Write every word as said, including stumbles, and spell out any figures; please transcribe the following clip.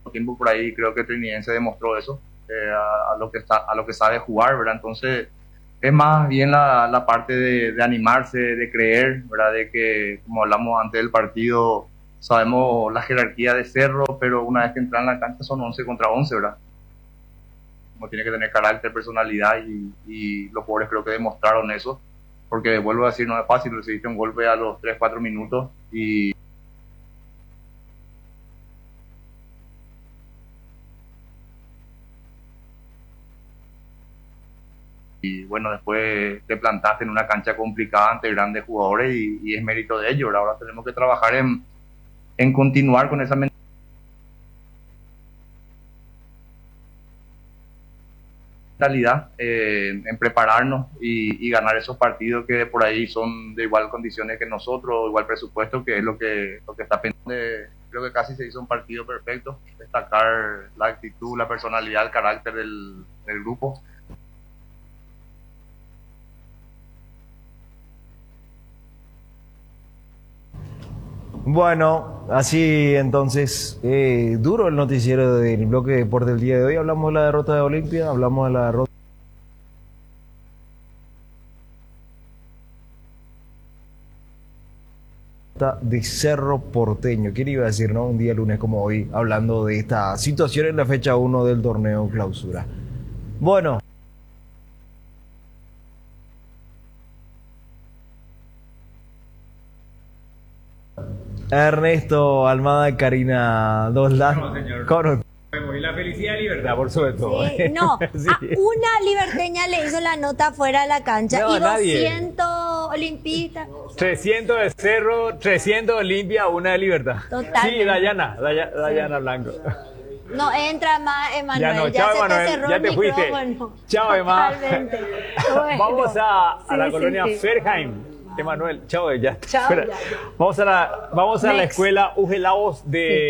tiempo por ahí creo que Trinidense demostró eso, eh, a, a, lo que está, a lo que sabe jugar, ¿verdad? Entonces es más bien la, la parte de, de animarse, de creer, ¿verdad? De que, como hablamos antes del partido, sabemos la jerarquía de Cerro, pero una vez que entran en la cancha son once contra once, ¿verdad? Uno tiene que tener carácter, personalidad y, y los jugadores creo que demostraron eso, porque vuelvo a decir, no es fácil, recibiste un golpe a los tres cuatro minutos y y bueno, después te plantaste en una cancha complicada ante grandes jugadores y, y es mérito de ellos. Ahora tenemos que trabajar en, en continuar con esa mentalidad, eh, en prepararnos y, y ganar esos partidos que por ahí son de igual condiciones que nosotros, igual presupuesto, que es lo que, lo que está pendiente. Creo que casi se hizo un partido perfecto, destacar la actitud, la personalidad, el carácter del, del grupo. Bueno, así entonces, eh, duro el noticiero del bloque de deporte del día de hoy. Hablamos de la derrota de Olimpia, hablamos de la derrota de Cerro Porteño. ¿Quién iba a decir, no? Un día lunes como hoy, hablando de esta situación en la fecha uno del torneo clausura. Bueno. Ernesto Almada, Karina Doslan. No, señor. Con... Y la felicidad y libertad, por sobre todo. Sí, no, Sí. a una liberteña le hizo la nota fuera de la cancha No, y nadie. doscientos olimpistas. trescientos de Cerro, trescientos de Olimpia, una de Libertad. Totalmente. Sí, Dayana, Daya- Dayana Blanco. No entra más, Emanuel. Ya no, Ya, chao, se te Emanuel, cerró ya el te fuiste. micrófono. Chao, Emma. Totalmente. Bueno. Vamos a, a la Sí, colonia sí, sí. Ferheim. Emanuel, chao, ya. Chao, Espera. ya, ya. Vamos a la, vamos a la Next. escuela Ugelaos de